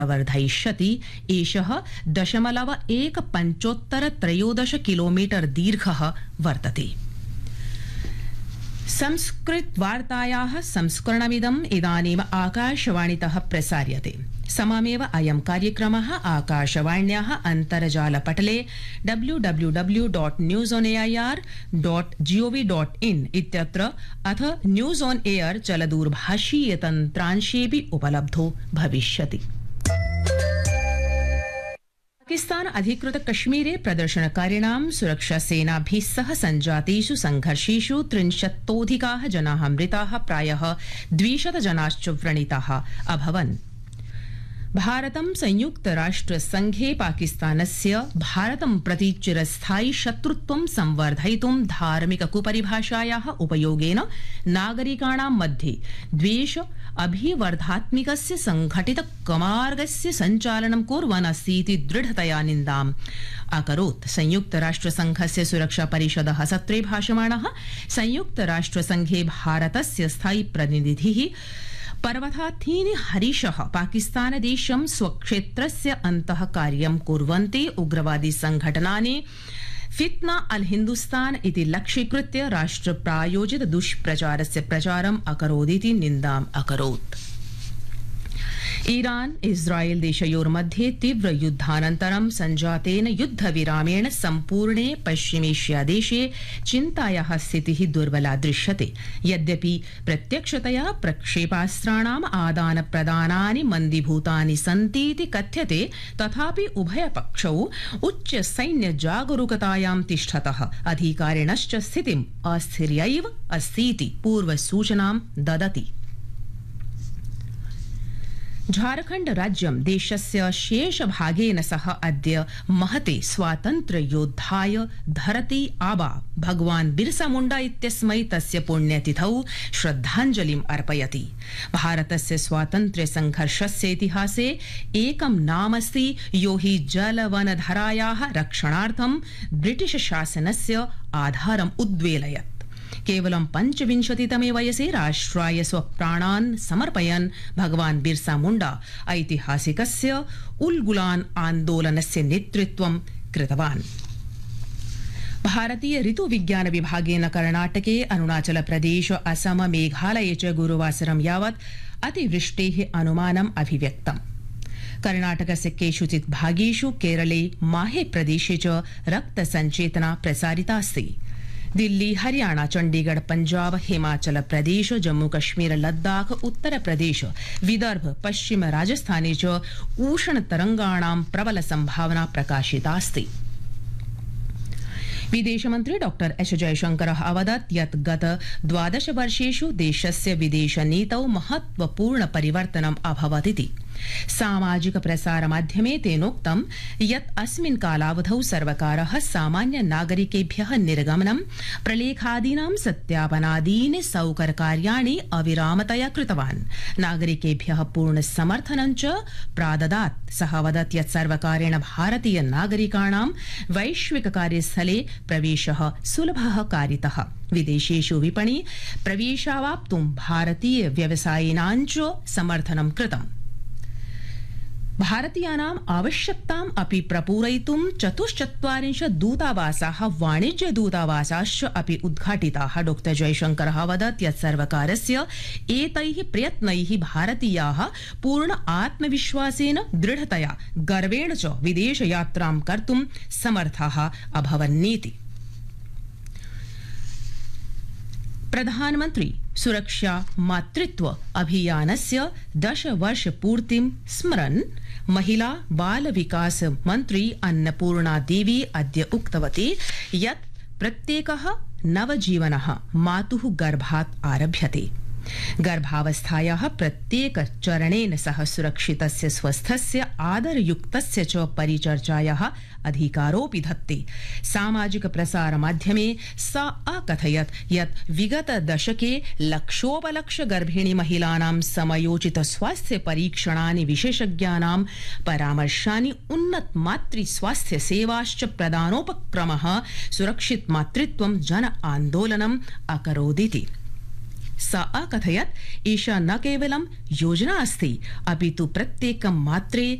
वर्धयिष्यति। एषः 0.153 किलोमीटर दीर्घः वर्तते। संस्कृत वार्तायाः संस्करणमिदम् इदानीम् आकाशवाणीतः प्रसार्यते। सममेव अयं कार्यक्रमः आकाशवाण्याः अन्तर्जालपटले www.newsonair.gov.in इत्यत्र अथ न्यूज़ ऑन एयर चलदूरभाषीय तन्त्रांशेऽपि उपलब्धो भविष्यति। पाकिस्तान अधिकृत कश्मीरे प्रदर्शनकारिणां सुरक्षासेनाभिः सह सञ्जातेषु संघर्षेषु 30तोऽधिकाः जनाः मृताः, प्रायः 200 जनाश्च व्रणिताः अभवन्। भारतं संयुक्त राष्ट्र संघे पाकिस्तानस्य भारतं प्रति चिरस्थायि शत्रुत्वं संवर्धयितुं धार्मिक कुपरिभाषायाः उपयोगेन नागरिकाणां मध्ये द्वेष अभिवर्धात्मिकस्य संघटित कमार्गस्य सञ्चालनं कुर्वन् अस्ति इति दृढतया निन्दाम् अकरोत्। संयुक्त राष्ट्र संघस्य सुरक्षा परिषदः सत्रे भाषमाणः संयुक्त राष्ट्र संघे भारतस्य स्थायी प्रतिनिधिः पर्वताथीनि हरीशः पाकिस्तान देशं स्वक्षेत्रस्य अन्तः कार्यं कुर्वन्ति उग्रवादी संघटनानि फितना अल हिंदुस्तान इति लक्ष्यीकृत्य राष्ट्र प्रायोजित दुष्प्रचारस्य प्रचारम् अकरोदिति निन्दाम् अकरोत्। ईरान इस्राएल देशयोर्मध्ये तीव्र युद्धानन्तरं सञ्जातेन युद्धविरामेण सम्पूर्णे पश्चिमेष्या देशे चिन्तायाः स्थितिः दुर्बला दृश्यते। यद्यपि प्रत्यक्षतया प्रक्षेपास्त्राणाम् आदान प्रदानानि मन्दीभूतानि सन्तीति कथ्यते, तथापि उभयपक्षौ उच्च सैन्य जागरूकतायां तिष्ठतः अधिकारिणश्च स्थितिम् अस्थिर्यैव अस्तीति पूर्वसूचनां ददति। झारखंड राज्यं देशस्य शेषभागेन सह अद्य महते स्वातन्त्र्ययोद्धाय धरती आबा भगवान् बिरसा मुंडा इत्यस्मै तस्य पुण्यतिथौ श्रद्धाञ्जलिम् अर्पयति। भारतस्य स्वातन्त्र्य संघर्षस्य इतिहासे एकं नामस्ति यो हि जलवनधरायाः रक्षणार्थं ब्रिटिश शासनस्य आधारम् उद्वेलयत्। केवलं 25तमे वयसे राष्ट्राय स्वप्राणान् समर्पयन् भगवान् बिरसा मुंडा ऐतिहासिकस्य उल्गुलान आन्दोलनस्य नेतृत्वं कृतवान्। भारतीय ऋतु विज्ञान विभागेन कर्णाटके अरुणाचल प्रदेश असम मेघालये च गुरुवासरं यावत् अतिवृष्टेः अनुमानम् अभिव्यक्तम्। कर्णाटकस्य केषुचित् भागेषु केरले माहे प्रदेशे च रक्तसञ्चेतना प्रसारितास्ति। दिल्ली, हरियाणा, चंडीगढ़, पंजाब, हिमाचल प्रदेश, जम्मू कश्मीर, लद्दाख, उत्तर प्रदेश, विदर्भ, पश्चिम राजस्थाने च उष्णतरंगाणां प्रबल संभावना प्रकाशितास्ति। विदेशमन्त्री डॉक्टर एस जयशंकरः अवदत् यत् गत 12 वर्षेषु देशस्य विदेशनीतौ महत्वपूर्ण परिवर्तनम् अभवदिति। सामाजिक प्रसार माध्यमे तेनोक्तं यत् अस्मिन् कालावधौ सर्वकारः सामान्य नागरिकेभ्यः निर्गमनं, प्रलेखादीनां सत्यापनादीनि सौकर्यकार्याणि अविरामतया कृतवान्, नागरिकेभ्यः पूर्ण समर्थनं च प्राददात्। सः वदत् यत् सर्वकारेण भारतीय नागरिकाणां वैश्विक कार्यस्थले प्रवेशः सुलभः कारितः। विदेशेषु विपणि प्रवेशावाप्तुं भारतीय व्यवसायिनां च समर्थनं कृतम्। भारतीयानाम् आवश्यकताम् अपि प्रपूरयितुं 44 दूतावासाः, वाणिज्य दूतावासाश्च अपि उद्घाटिताः। डॉक्टर जयशंकरः अवदत् यत् सर्वकारस्य एतैः प्रयत्नैः भारतीयाः पूर्ण आत्मविश्वासेन, दृढतया, गर्वेण च विदेशयात्रां कर्तुं समर्थाः अभवन्नीति। प्रधानमंत्री सुरक्षा मातृत्व अभियानस्य 10 वर्ष पूर्तिं स्मरन् महिला बाल विकास मंत्री अन्नपूर्णा देवी अद्य उक्तवती यत् प्रत्येकः नवजीवनः मातुः गर्भात् आरभ्यते। गर्भावस्थायाः प्रत्येक चरणेन सह सुरक्षितस्य, स्वस्थस्य, आदरयुक्तस्य च परिचर्चायाः अधिकारोऽपि धत्ते। सामाजिक प्रसार माध्यमे सा अकथयत् यत् विगत दशके लक्षोपलक्ष गर्भिणी महिलानां समयोचित स्वास्थ्य परीक्षणानि, विशेषज्ञानां परामर्शानि, उन्नत मातृ स्वास्थ्य सेवाश्च प्रदानोपक्रमः सुरक्षित मातृत्वं जन आन्दोलनम् अकरोदिति। सा अकथयत् एषा न केवलं योजना अस्ति, अपि तु प्रत्येकं मात्रे